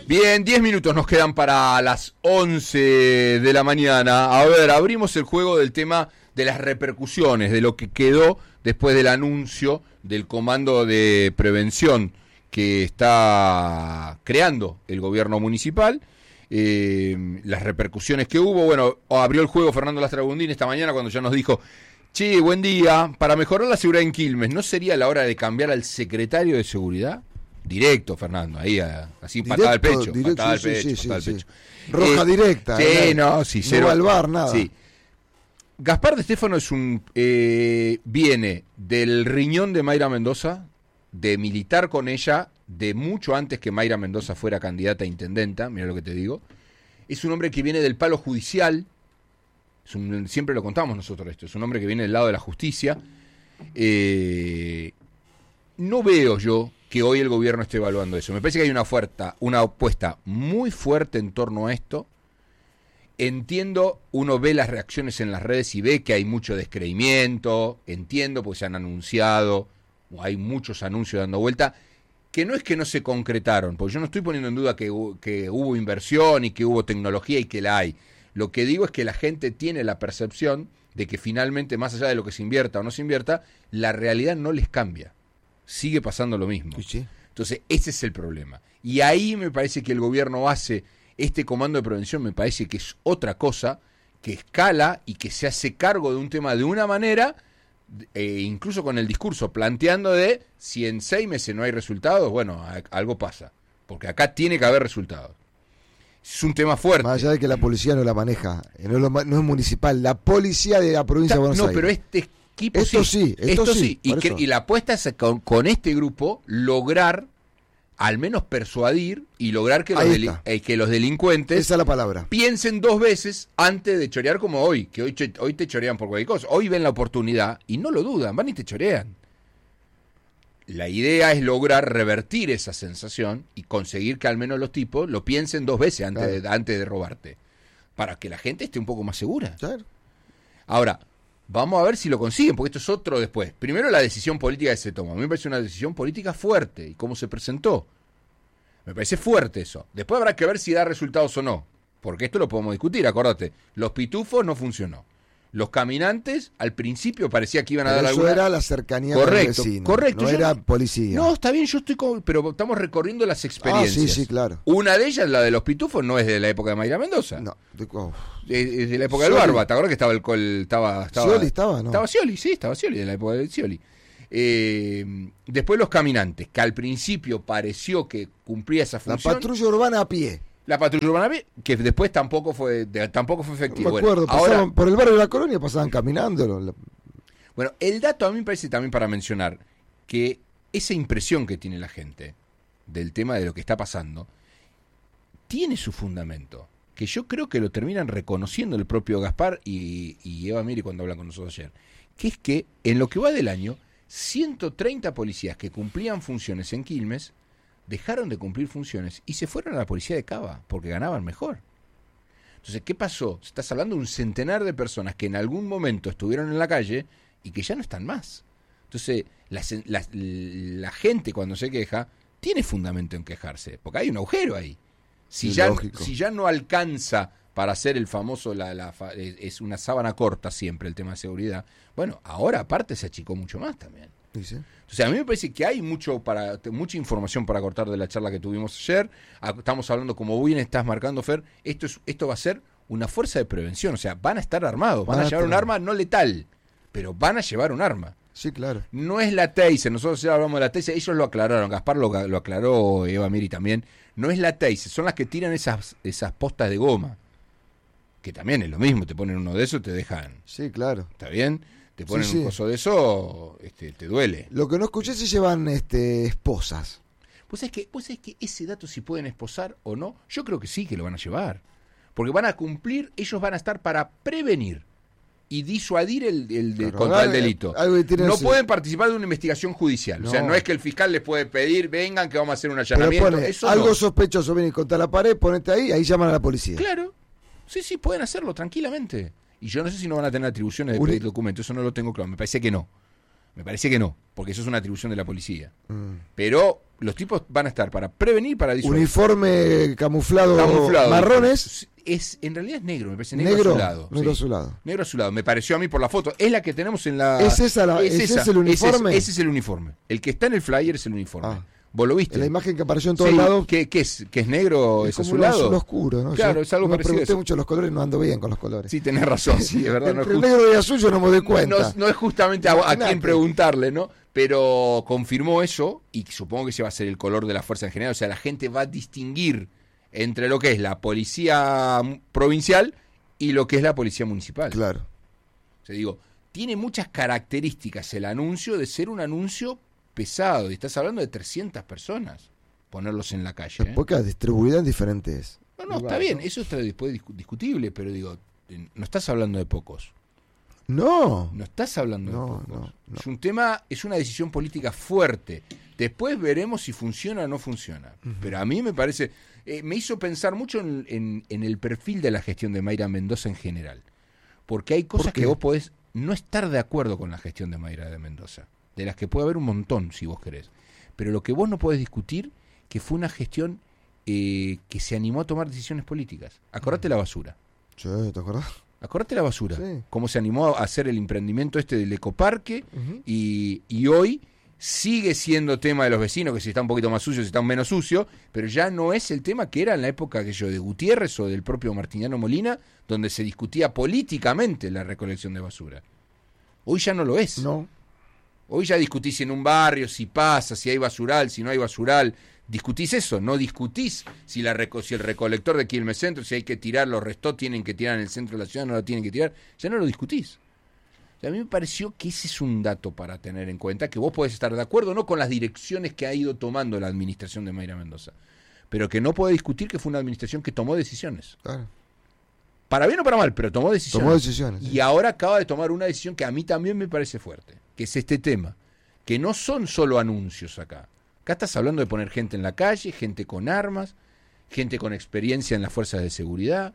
Bien, 10 minutos nos quedan para las 11 de la mañana. A ver, abrimos el juego del tema de las repercusiones, de lo que quedó después del anuncio del comando de prevención que está creando el gobierno municipal. Las repercusiones que hubo, bueno, abrió el juego Fernando Lastragundín esta mañana cuando ya nos dijo: che, buen día, para mejorar la seguridad en Quilmes, ¿no sería la hora de cambiar al secretario de seguridad? Directo, Fernando, ahí así, patada al pecho, patada al pecho. Roja directa. Sí, no, sí, cero. No al bar, nada. Sí. Gaspar de Stefano es viene del riñón de Mayra Mendoza, de militar con ella, de mucho antes que Mayra Mendoza fuera candidata a intendenta, mira lo que te digo. Es un hombre que viene del palo judicial, siempre lo contamos nosotros esto, es un hombre que viene del lado de la justicia. No veo yo que hoy el gobierno esté evaluando eso. Me parece que hay una apuesta muy fuerte en torno a esto. Entiendo, uno ve las reacciones en las redes y ve que hay mucho descreimiento, entiendo, porque se han anunciado, o hay muchos anuncios dando vuelta, que no es que no se concretaron, porque yo no estoy poniendo en duda que hubo inversión y que hubo tecnología y que la hay. Lo que digo es que la gente tiene la percepción de que finalmente, más allá de lo que se invierta o no se invierta, la realidad no les cambia. Sigue pasando lo mismo. Sí. Entonces, ese es el problema. Y ahí me parece que el gobierno hace este comando de prevención, me parece que es otra cosa, que escala y que se hace cargo de un tema de una manera, incluso con el discurso planteando de si en 6 meses no hay resultados, bueno, algo pasa. Porque acá tiene que haber resultados. Es un tema fuerte. Más allá de que la policía no la maneja, no es municipal, la policía de la provincia de Buenos Aires. No, pero este equipo esto sí. Y la apuesta es con este grupo lograr al menos persuadir y lograr que los delincuentes, esa es la palabra, piensen 2 veces antes de chorear como hoy, que hoy te chorean por cualquier cosa. Hoy ven la oportunidad y no lo dudan, van y te chorean. La idea es lograr revertir esa sensación y conseguir que al menos los tipos lo piensen 2 veces antes de robarte, para que la gente esté un poco más segura. Claro. Ahora, vamos a ver si lo consiguen, porque esto es otro después. Primero, la decisión política que se toma. A mí me parece una decisión política fuerte, y cómo se presentó. Me parece fuerte eso. Después habrá que ver si da resultados o no, porque esto lo podemos discutir, acordate. Los pitufos no funcionó. Los caminantes, al principio parecía que iban a dar alguna... Eso era la cercanía con el vecino. Correcto. No era policía. No, está bien, pero estamos recorriendo las experiencias. Sí, claro. Una de ellas, la de los pitufos, no es de la época de Mayra Mendoza. No. Es de la época del Barba. ¿Te acuerdas que estaba Scioli estaba, ¿no? Estaba Scioli, de la época de Scioli. Después los caminantes, que al principio pareció que cumplía esa función. La patrulla urbana a pie. La patrulla urbana, que después tampoco fue efectiva. No me acuerdo, ahora, por el barrio de la Colonia pasaban caminando. Bueno, el dato a mí me parece también para mencionar que esa impresión que tiene la gente del tema de lo que está pasando tiene su fundamento, que yo creo que lo terminan reconociendo el propio Gaspar y Eva Miri cuando hablan con nosotros ayer, que es que en lo que va del año, 130 policías que cumplían funciones en Quilmes dejaron de cumplir funciones y se fueron a la policía de Cava porque ganaban mejor. Entonces, ¿qué pasó? Estás hablando de un centenar de personas que en algún momento estuvieron en la calle y que ya no están más. Entonces, la gente cuando se queja tiene fundamento en quejarse, porque hay un agujero ahí. Si ya no alcanza para hacer el famoso, es una sábana corta siempre el tema de seguridad, bueno, ahora aparte se achicó mucho más también. ¿Sí? Entonces, a mí me parece que hay mucha información para cortar de la charla que tuvimos ayer. Estamos hablando, como bien estás marcando, Fer, esto va a ser una fuerza de prevención. O sea, van a estar armados, van a llevar un arma no letal, pero van a llevar un arma. Sí, claro. No es la Taser, nosotros ya hablamos de la Taser, ellos lo aclararon, Gaspar lo aclaró, Eva Miri también. No es la Taser, son las que tiran esas postas de goma, que también es lo mismo, te ponen uno de esos y te dejan. Sí, claro. ¿Está bien? Te ponen un coso de eso, te duele. Lo que no escuché es si llevan esposas. Pues es que ese dato, si pueden esposar o no, yo creo que sí que lo van a llevar. Porque van a cumplir, ellos van a estar para prevenir y disuadir contra el delito. No pueden participar de una investigación judicial. No. O sea, no es que el fiscal les puede pedir, vengan que vamos a hacer un allanamiento. Eso algo no. Sospechoso, ven y contra la pared, ponete ahí llaman a la policía. Claro. Sí, pueden hacerlo tranquilamente. Y yo no sé si no van a tener atribuciones de pedir documentos, eso no lo tengo claro. Me parece que no, porque eso es una atribución de la policía. Pero los tipos van a estar para prevenir y para disuadir. Uniforme camuflado marrones. En realidad es negro, me parece negro azulado. Negro azulado. Negro azulado, me pareció a mí por la foto. Es la que tenemos en la... ¿Es ese el uniforme? Ese es el uniforme. El que está en el flyer es el uniforme. ¿Vos lo viste? En la imagen que apareció en todos lados. ¿Qué es? ¿Que es negro? ¿Es azulado? Es azul oscuro, ¿no? Claro, yo es algo me parecido. Pregunté mucho los colores, no ando bien con los colores. Sí, tenés razón, sí, es verdad. Entre el negro y azul yo no me doy cuenta. No es justamente a quién preguntarle, ¿no? Pero confirmó eso, y supongo que ese va a ser el color de la fuerza en general. O sea, la gente va a distinguir entre lo que es la policía provincial y lo que es la policía municipal. Claro. O sea, digo, tiene muchas características el anuncio de ser un anuncio pesado. Y estás hablando de 300 personas, ponerlos en la calle. Porque distribuidas en diferentes. No, lugares, está bien, ¿no? eso está después discutible, pero digo, no estás hablando de pocos. No estás hablando de pocos. No. Es un tema, es una decisión política fuerte. Después veremos si funciona o no funciona. Pero a mí me parece, me hizo pensar mucho en el perfil de la gestión de Mayra Mendoza en general. Porque hay cosas que vos podés no estar de acuerdo con la gestión de Mayra de Mendoza, de las que puede haber un montón si vos querés. Pero lo que vos no podés discutir, que fue una gestión que se animó a tomar decisiones políticas. Acordate la basura. Sí, ¿te acordás? Acordate la basura. Sí. Cómo se animó a hacer el emprendimiento del ecoparque y hoy sigue siendo tema de los vecinos, que si está un poquito más sucio, si está menos sucio, pero ya no es el tema que era en la época de Gutiérrez o del propio Martiniano Molina, donde se discutía políticamente la recolección de basura. Hoy ya no lo es. No. Hoy ya discutís si en un barrio, si pasa, si hay basural, si no hay basural. Discutís eso, no discutís si el recolector de Quilmes Centro, si hay que tirar los restos, tienen que tirar en el centro de la ciudad, no lo tienen que tirar. Ya no lo discutís. O sea, a mí me pareció que ese es un dato para tener en cuenta, que vos podés estar de acuerdo no con las direcciones que ha ido tomando la administración de Mayra Mendoza, pero que no podés discutir que fue una administración que tomó decisiones. Claro. Para bien o para mal, pero tomó decisiones. Tomó decisiones. Y ahora acaba de tomar una decisión que a mí también me parece fuerte, que es este tema, que no son solo anuncios acá. Acá estás hablando de poner gente en la calle, gente con armas, gente con experiencia en las fuerzas de seguridad.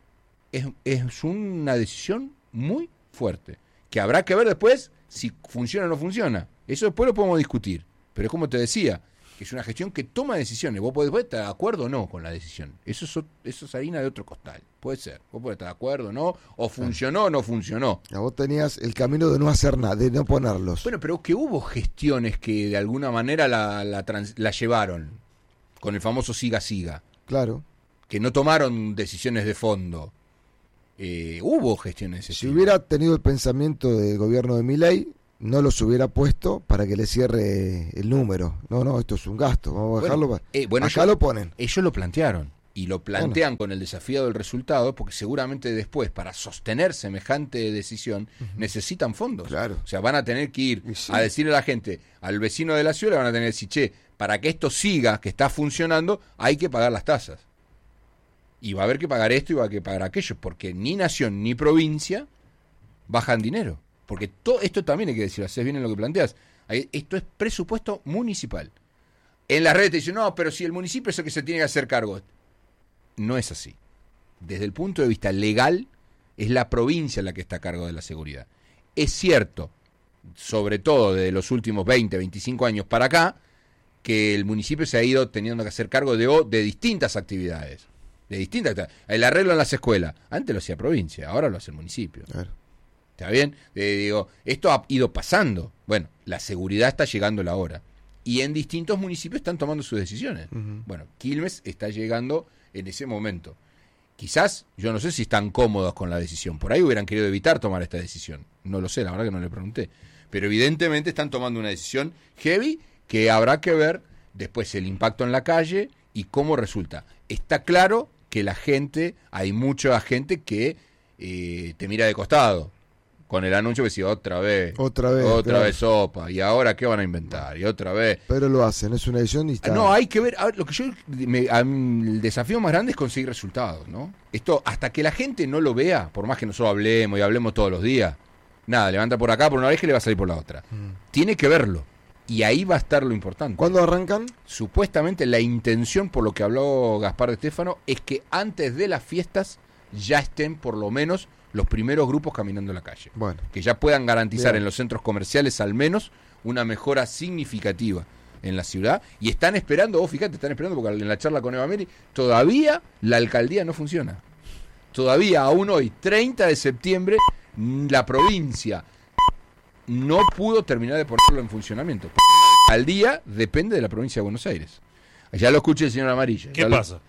Es una decisión muy fuerte, que habrá que ver después si funciona o no funciona. Eso después lo podemos discutir. Pero es como te decía, que es una gestión que toma decisiones. Vos podés estar de acuerdo o no con la decisión. Eso es harina de otro costal. Puede ser. Vos podés estar de acuerdo o no, o funcionó o no funcionó. Vos tenías el camino de no hacer nada, de no ponerlos. Bueno, pero que hubo gestiones que de alguna manera la llevaron, con el famoso siga-siga. Claro. Que no tomaron decisiones de fondo. Hubo gestiones. Si hubiera tenido el pensamiento del gobierno de Milei, no los hubiera puesto para que le cierre el número. No, esto es un gasto, vamos a dejarlo. Acá lo ponen. Ellos lo plantearon. Y lo plantean con el desafío del resultado, porque seguramente después, para sostener semejante decisión, necesitan fondos. Claro. O sea, van a tener que ir a decirle a la gente, al vecino de la ciudad, le van a tener que decir, che, para que esto siga, que está funcionando, hay que pagar las tasas. Y va a haber que pagar esto y va a haber que pagar aquello, porque ni nación ni provincia bajan dinero. Porque esto también hay que decirlo, haces bien en lo que planteas. Esto es presupuesto municipal. En las redes te dicen, no, pero si el municipio es el que se tiene que hacer cargo. No es así. Desde el punto de vista legal, es la provincia la que está a cargo de la seguridad. Es cierto, sobre todo desde los últimos 20, 25 años para acá, que el municipio se ha ido teniendo que hacer cargo de distintas actividades. El arreglo en las escuelas. Antes lo hacía provincia, ahora lo hace el municipio. Claro. ¿Está bien? Esto ha ido pasando. Bueno, la seguridad está llegando la hora. Y en distintos municipios están tomando sus decisiones. Bueno, Quilmes está llegando en ese momento. Quizás, yo no sé si están cómodos con la decisión. Por ahí hubieran querido evitar tomar esta decisión. No lo sé, la verdad que no le pregunté. Pero evidentemente están tomando una decisión heavy que habrá que ver después el impacto en la calle y cómo resulta. Está claro que hay mucha gente que te mira de costado. Con el anuncio que decía otra vez sopa, y ahora qué van a inventar, y otra vez. Pero lo hacen, es una edición y está. No, hay que ver, lo que el desafío más grande es conseguir resultados, ¿no? Esto, hasta que la gente no lo vea, por más que nosotros hablemos y hablemos todos los días, nada, levanta por acá por una vez que le va a salir por la otra. Tiene que verlo, y ahí va a estar lo importante. ¿Cuándo arrancan? Supuestamente la intención, por lo que habló Gaspar de Stefano, es que antes de las fiestas ya estén por lo menos los primeros grupos caminando en la calle. Bueno. Que ya puedan garantizar Bien. en los centros comerciales al menos una mejora significativa en la ciudad y están esperando, fíjate, están esperando porque en la charla con Eva Meri todavía la alcaldía no funciona. Todavía aún hoy, 30 de septiembre, la provincia no pudo terminar de ponerlo en funcionamiento. Porque la alcaldía depende de la provincia de Buenos Aires. Ya lo escuché el señor Amarilla. ¿Qué pasa?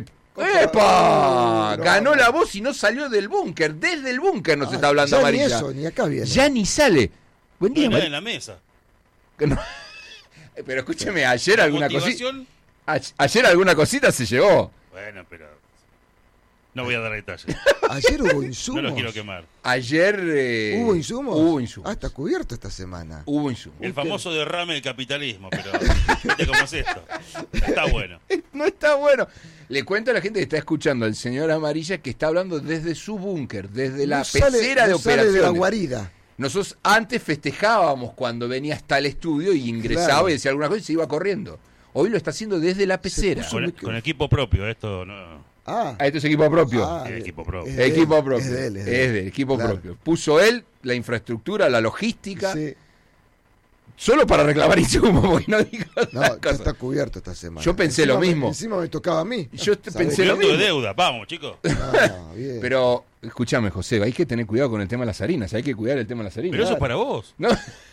¡Epa! No. Ganó la voz y no salió del búnker. Desde el búnker nos está hablando ya Amarilla. Ni eso, ni acá viene. Ya ni sale. Buen día, no en la mesa. No. Pero escúcheme, ayer alguna cosita. Ayer alguna cosita se llevó. Bueno, pero no voy a dar detalles. Ayer hubo insumos. No los quiero quemar. Ayer ¿Hubo insumos? Hubo insumos. Está cubierto esta semana. Hubo insumos. El famoso derrame del capitalismo, pero ¿viste cómo es esto? Está bueno. No está bueno. Le cuento a la gente que está escuchando al señor Amarilla que está hablando desde su búnker, desde la pecera de operaciones. Sale de la guarida. Nosotros antes festejábamos cuando venía hasta el estudio y ingresaba y decía alguna cosa y se iba corriendo. Hoy lo está haciendo desde la pecera. Con equipo propio, esto no. Esto es equipo propio. Equipo propio. Equipo propio. Es de él, equipo claro. propio. Puso él la infraestructura, la logística. Sí. Solo para reclamar insumos, porque no digo está cubierto esta semana. Yo pensé lo mismo. Encima me tocaba a mí. Yo pensé lo mismo. De deuda, vamos, chicos. Bien. Pero, escúchame, José, hay que tener cuidado con el tema de las harinas. Hay que cuidar el tema de las harinas. Pero eso es para vos. No.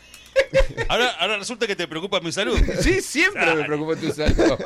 Ahora resulta que te preocupa mi salud. Sí, siempre me preocupa tu salud.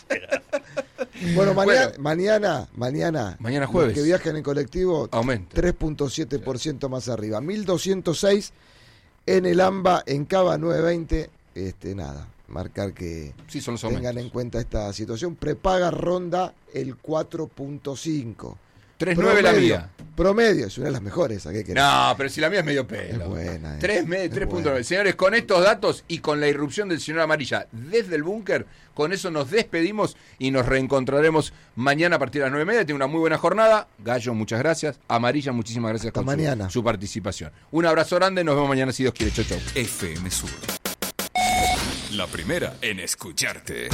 Bueno, mañana jueves, los que viajen en colectivo, aumenta 3.7% más arriba. 1.206 en el AMBA, en Cava 920. Marcar que son tengan en cuenta esta situación. Prepaga ronda el 4.5. 3.9 la mía. Promedio, es una de las mejores. No, pero si la mía es medio pelo. Es buena. 3.9. Señores, con estos datos y con la irrupción del señor Amarilla desde el búnker, con eso nos despedimos y nos reencontraremos mañana a partir de las 9:30. Tengo una muy buena jornada. Gallo, muchas gracias. Amarilla, muchísimas gracias por su participación. Un abrazo grande, nos vemos mañana si Dios quiere. Chau, chau. FM Sur. La primera en escucharte.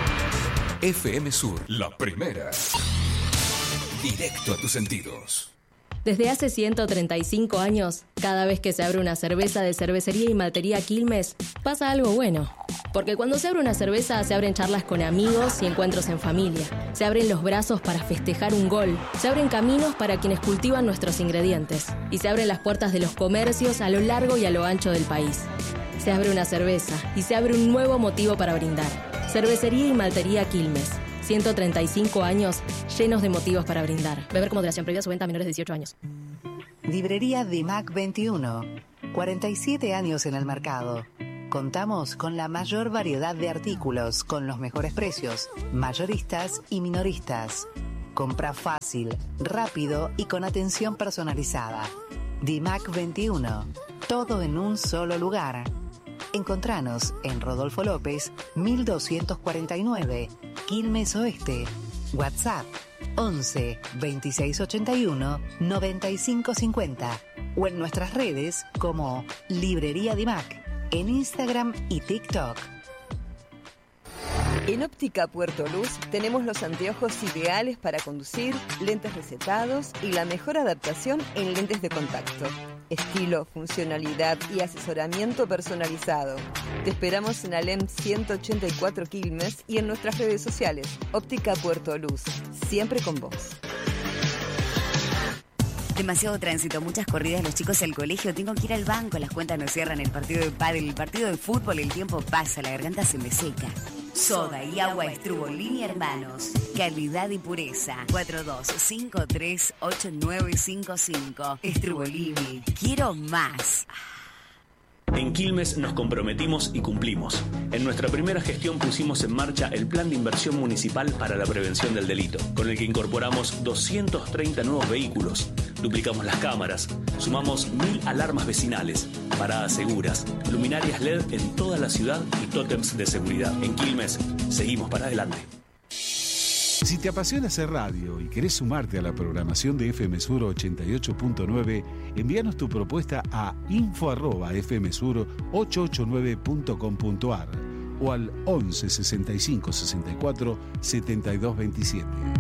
FM Sur, la primera. Directo a tus sentidos. Desde hace 135 años, cada vez que se abre una cerveza de Cervecería y Maltería Quilmes, pasa algo bueno. Porque cuando se abre una cerveza, se abren charlas con amigos y encuentros en familia. Se abren los brazos para festejar un gol. Se abren caminos para quienes cultivan nuestros ingredientes. Y se abren las puertas de los comercios a lo largo y a lo ancho del país. Se abre una cerveza y se abre un nuevo motivo para brindar. Cervecería y Maltería Quilmes. 135 años llenos de motivos para brindar. Beber con moderación, prohibida su venta a menores de 18 años. Librería Dimac 21. 47 años en el mercado. Contamos con la mayor variedad de artículos, con los mejores precios, mayoristas y minoristas. Compra fácil, rápido y con atención personalizada. Dimac 21. Todo en un solo lugar. Encontranos en Rodolfo López, 1249, Quilmes Oeste. WhatsApp 11 2681 9550 o en nuestras redes como Librería Dimac en Instagram y TikTok. En Óptica Puerto Luz tenemos los anteojos ideales para conducir, lentes recetados y la mejor adaptación en lentes de contacto. Estilo, funcionalidad y asesoramiento personalizado. Te esperamos en Alem 184 Quilmes y en nuestras redes sociales. Óptica Puerto Luz, siempre con vos. Demasiado tránsito, muchas corridas, los chicos al colegio, tengo que ir al banco, las cuentas no cierran, el partido de pádel, el partido de fútbol, el tiempo pasa, la garganta se me seca. Soda y agua Estrubolini Hermanos. Calidad y pureza. 42538955. Estrubolini. Quiero más. En Quilmes nos comprometimos y cumplimos. En nuestra primera gestión pusimos en marcha el Plan de Inversión Municipal para la Prevención del Delito, con el que incorporamos 230 nuevos vehículos, duplicamos las cámaras, sumamos 1000 alarmas vecinales, paradas seguras, luminarias LED en toda la ciudad y tótems de seguridad. En Quilmes, seguimos para adelante. Si te apasiona hacer radio y querés sumarte a la programación de FM Sur 88.9, envíanos tu propuesta a info@fmsur889.com.ar o al 11 65 64 72 27.